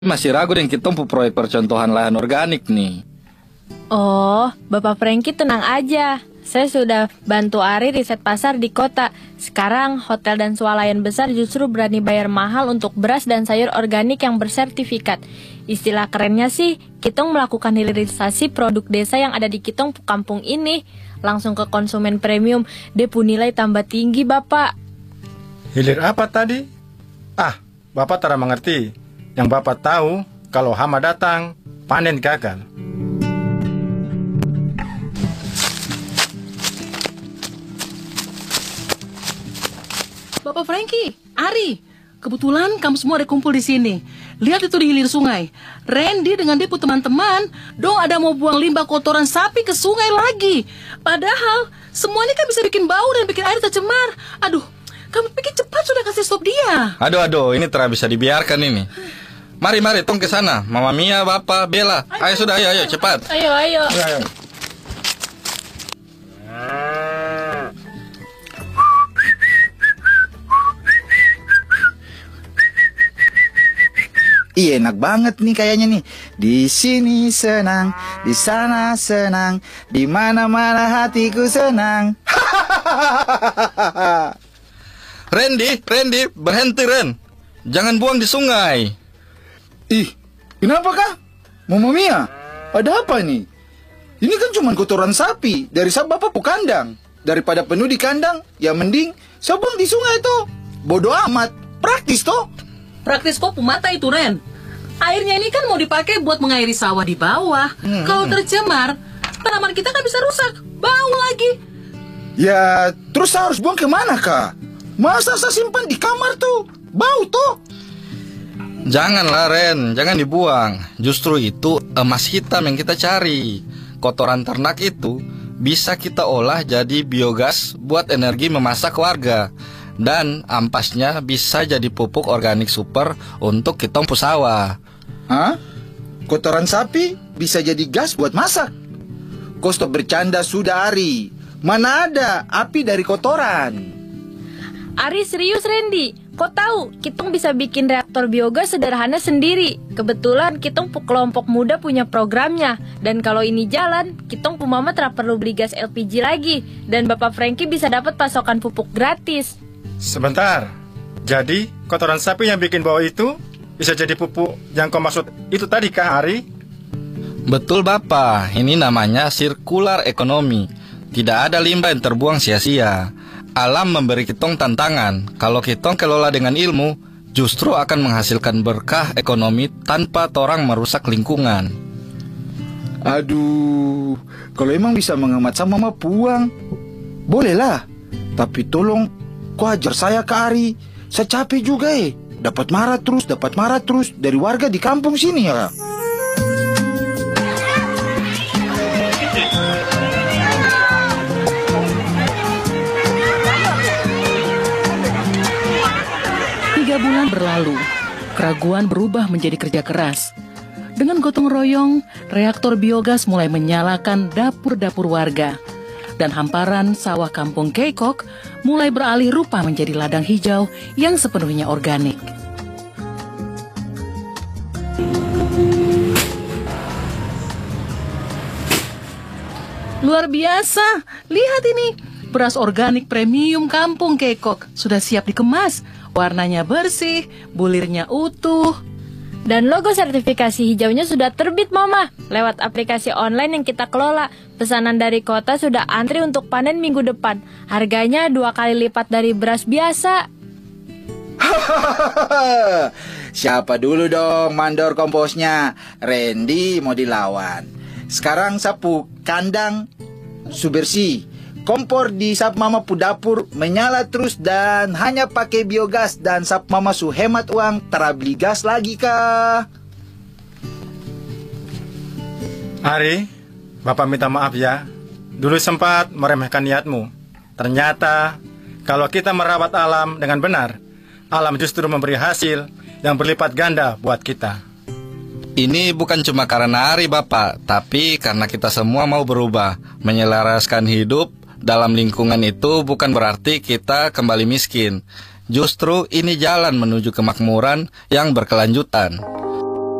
Masih ragu dengan kita proyek percontohan lahan organik nih. Oh, Bapak Franky tenang aja. Saya sudah bantu Ari riset pasar di kota. Sekarang hotel dan swalayan besar justru berani bayar mahal untuk beras dan sayur organik yang bersertifikat. Istilah kerennya sih, Kitong melakukan hilirisasi produk desa yang ada di Kitong kampung ini. Langsung ke konsumen premium, depu nilai tambah tinggi, Bapak. Hilir apa tadi? Bapak tidak mengerti. Yang Bapak tahu, kalau hama datang, panen gagal. Bapak Franky, Ari, kebetulan kamu semua ada kumpul di sini. Lihat itu di hilir sungai. Randy dengan Depu teman-teman, dong ada mau buang limbah kotoran sapi ke sungai lagi. Padahal semua ini kan bisa bikin bau dan bikin air tercemar. Aduh, kamu pikir cepat sudah kasih stop dia. Aduh, ini tidak bisa dibiarkan ini. Mari, tong ke sana. Mama Mia, Bapak, Bella. Ayo sudah, ayo, cepat. Ayo. Ayo. Iya, enak banget nih kayaknya nih. Di sini senang, di sana senang, di mana-mana hatiku senang. Randy, berhenti, Ren. Jangan buang di sungai. Ih, kenapa kah? Mama Mia, ada apa nih? Ini kan cuma kotoran sapi dari sapi bapak kandang. Daripada penuh di kandang, ya mending saya buang di sungai tuh. Bodoh amat, praktis toh. Praktis kok mata itu, Ren. Airnya ini kan mau dipakai buat mengairi sawah di bawah. Kalau tercemar, tanaman kita kan bisa rusak, bau lagi. Ya, terus saya harus buang kemana kah? Masa saya simpan di kamar tuh? Bau tuh. Janganlah, Ren. Jangan dibuang. Justru itu emas hitam yang kita cari. Kotoran ternak itu bisa kita olah jadi biogas buat energi memasak warga. Dan ampasnya bisa jadi pupuk organik super untuk kita sawah. Hah? Kotoran sapi bisa jadi gas buat masak? Kau stop bercanda sudah, Ari. Mana ada api dari kotoran? Ari serius, Randy. Kok tahu Kitong bisa bikin reaktor biogas sederhana sendiri. Kebetulan Kitong kelompok muda punya programnya. Dan kalau ini jalan, Kitong Mama tidak perlu beli gas LPG lagi. Dan Bapak Franky bisa dapat pasokan pupuk gratis. Sebentar. Jadi, kotoran sapi yang bikin bau itu bisa jadi pupuk yang kau maksud itu tadi kah, Ari? Betul, Bapak. Ini namanya sirkular ekonomi. Tidak ada limbah yang terbuang sia-sia. Alam memberi kitong tantangan. Kalau kitong kelola dengan ilmu, justru akan menghasilkan berkah ekonomi tanpa torang merusak lingkungan. Aduh, kalau emang bisa menghemat sama mama buang, bolehlah. Tapi tolong kau ajar saya ke Ari. Saya capek juga dapat marah terus dari warga di kampung sini ya. Bulan berlalu, keraguan berubah menjadi kerja keras. Dengan gotong royong, reaktor biogas mulai menyalakan dapur-dapur warga. Dan hamparan sawah kampung Keikok mulai beralih rupa menjadi ladang hijau yang sepenuhnya organik. Luar biasa, lihat ini. Beras organik premium kampung Keikok sudah siap dikemas. Warnanya bersih, bulirnya utuh. Dan logo sertifikasi hijaunya sudah terbit, Mama. Lewat aplikasi online yang kita kelola. Pesanan dari kota sudah antri untuk panen minggu depan. Harganya 2 kali lipat dari beras biasa. Siapa dulu dong mandor komposnya? Randy mau dilawan. Sekarang sapu kandang su bersih. Kompor di sap mama pu dapur menyala terus dan hanya pakai biogas dan sap mama su hemat uang tara beli gas lagi kah? Ari, Bapak minta maaf ya. Dulu sempat meremehkan niatmu. Ternyata kalau kita merawat alam dengan benar, alam justru memberi hasil yang berlipat ganda buat kita. Ini bukan cuma karena Ari, Bapak, tapi karena kita semua mau berubah, menyelaraskan hidup. Dalam lingkungan itu bukan berarti kita kembali miskin. Justru ini jalan menuju kemakmuran yang berkelanjutan.